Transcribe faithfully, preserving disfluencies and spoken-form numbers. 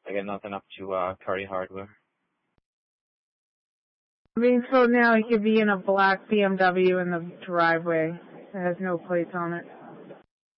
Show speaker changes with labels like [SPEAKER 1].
[SPEAKER 1] I got nothing up to uh, Curry Hardware.
[SPEAKER 2] I mean, so now he could be in a black B M W in the driveway that has no plates on it.